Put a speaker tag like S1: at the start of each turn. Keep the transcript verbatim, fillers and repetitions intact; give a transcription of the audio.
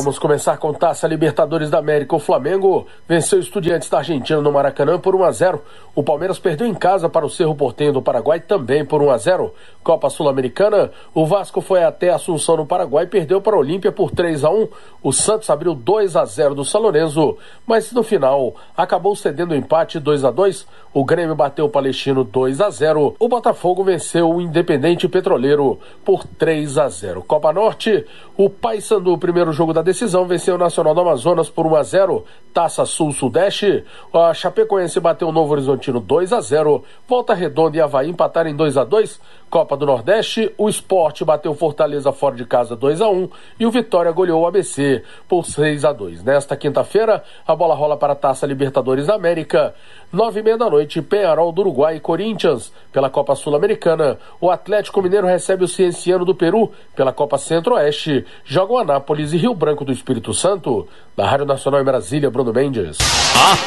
S1: Vamos começar com Taça Libertadores da América. O Flamengo venceu Estudiantes da Argentina no Maracanã por um a zero. O Palmeiras perdeu em casa para o Cerro Porteño do Paraguai também por um a zero. Copa Sul-Americana, o Vasco foi até Assunção no Paraguai e perdeu para a Olímpia por três a um. O Santos abriu dois a zero do São Lourenço, mas no final acabou cedendo o empate dois a dois. O Grêmio bateu o Palestino dois a zero. O Botafogo venceu o Independente Petroleiro por três a zero. Copa Norte, o Paysandu, o primeiro jogo da decisão, venceu o Nacional do Amazonas por um a zero. Taça Sul-Sudeste, a Chapecoense bateu o Novo Horizontino dois a zero. Volta Redonda e Avaí empataram em dois a dois. Copa do Nordeste, o Sport bateu Fortaleza fora de casa dois a um e o Vitória goleou o A B C por seis a dois. Nesta quinta-feira, a bola rola para a Taça Libertadores da América. Nove e meia da noite, Peñarol do Uruguai e Corinthians. Pela Copa Sul-Americana, o Atlético Mineiro recebe o Cienciano do Peru. Pela Copa Centro-Oeste, jogam Anápolis e Rio Branco do Espírito Santo. Da Rádio Nacional em Brasília, Bruno Mendes.